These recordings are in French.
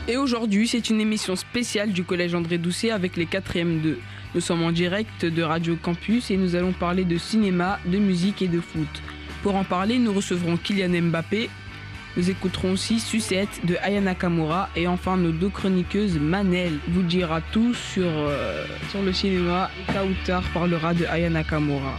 Et aujourd'hui, c'est une émission spéciale du Collège André Doucet avec les 4e 2. Nous sommes en direct de Radio Campus et nous allons parler de cinéma, de musique et de foot. Pour en parler, nous recevrons Kylian Mbappé. Nous écouterons aussi Sucette de Aya Nakamura et enfin nos 2 chroniqueuses, Manel vous dira tout sur le cinéma et Kautar parlera de Aya Nakamura.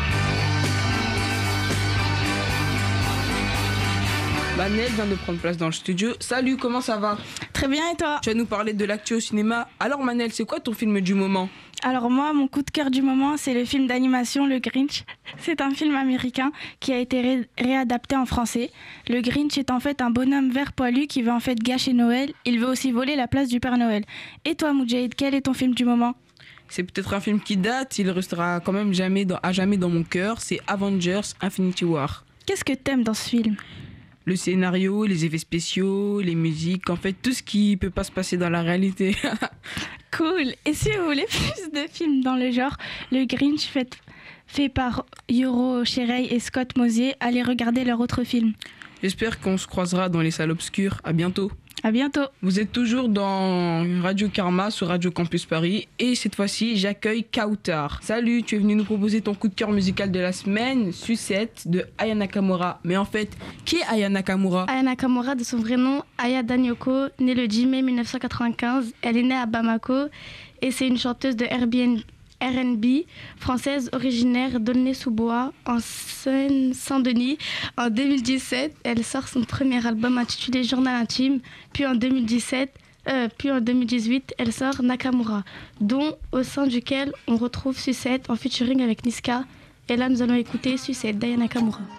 Manel vient de prendre place dans le studio. Salut, comment ça va ? Très bien, et toi ? Tu vas nous parler de l'actu au cinéma. Alors Manel, c'est quoi ton film du moment ? Alors moi, mon coup de cœur du moment, c'est le film d'animation Le Grinch. C'est un film américain qui a été réadapté en français. Le Grinch est en fait un bonhomme vert poilu qui veut en fait gâcher Noël. Il veut aussi voler la place du Père Noël. Et toi, Moudjahid, quel est ton film du moment ? C'est peut-être un film qui date, il restera quand même à jamais dans mon cœur. C'est Avengers Infinity War. Qu'est-ce que t'aimes dans ce film ? Le scénario, les effets spéciaux, les musiques, en fait tout ce qui peut pas se passer dans la réalité. Cool. Et si vous voulez plus de films dans le genre, Le Grinch fait par Yoro Cherei et Scott Mosier, allez regarder leur autre film. J'espère qu'on se croisera dans les salles obscures. À bientôt. À bientôt. Vous êtes toujours dans Radio Karma sur Radio Campus Paris et cette fois-ci j'accueille Kautar. Salut, tu es venu nous proposer ton coup de cœur musical de la semaine, Sucette de Aya Nakamura. Mais en fait, qui est Aya Nakamura ? Aya Nakamura, de son vrai nom, Aya Danyoko, née le 10 mai 1995. Elle est née à Bamako et c'est une chanteuse de R&B française originaire d'Aulnay-sous-Bois en Seine-Saint-Denis. En 2017, elle sort son premier album intitulé Journal intime, puis en 2018, elle sort Nakamura, au sein duquel on retrouve Sucette en featuring avec Niska. Et là, nous allons écouter Sucette d'Aya Nakamura.